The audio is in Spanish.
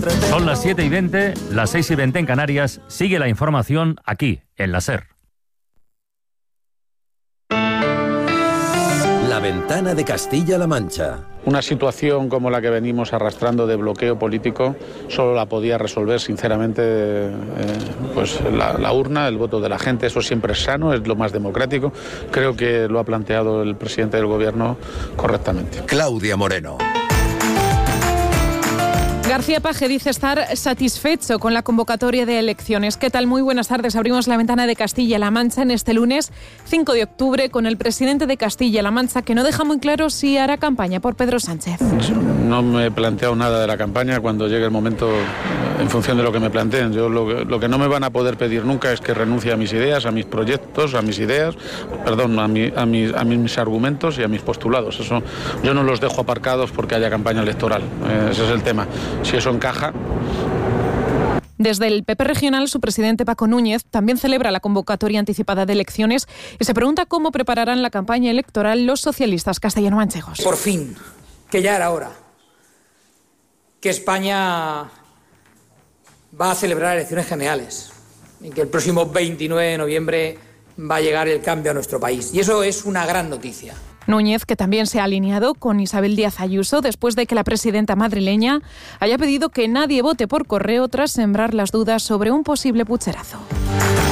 Son las 7:20, las 6:20 en Canarias. Sigue la información aquí, en la SER. La ventana de Castilla-La Mancha. Una situación como la que venimos arrastrando de bloqueo político solo la podía resolver sinceramente pues la urna, el voto de la gente. Eso siempre es sano, es lo más democrático. Creo que lo ha planteado el presidente del gobierno correctamente. Claudia Moreno. García Page dice estar satisfecho con la convocatoria de elecciones. ¿Qué tal? Muy buenas tardes. Abrimos la ventana de Castilla-La Mancha en este lunes 5 de octubre con el presidente de Castilla-La Mancha, que no deja muy claro si hará campaña por Pedro Sánchez. No me he planteado nada de la campaña. Cuando llegue el momento, en función de lo que me planteen. Yo lo que no me van a poder pedir nunca es que renuncie a mis ideas, a mis proyectos, a mis ideas, perdón, a mis argumentos y a mis postulados. Eso yo no los dejo aparcados porque haya campaña electoral. Ese es el tema. Si eso encaja. Desde el PP regional, su presidente Paco Núñez también celebra la convocatoria anticipada de elecciones y se pregunta cómo prepararán la campaña electoral los socialistas castellano-manchegos. Por fin, que ya era hora, que España va a celebrar elecciones generales y que el próximo 29 de noviembre va a llegar el cambio a nuestro país. Y eso es una gran noticia. Núñez, que también se ha alineado con Isabel Díaz Ayuso después de que la presidenta madrileña haya pedido que nadie vote por correo tras sembrar las dudas sobre un posible pucherazo.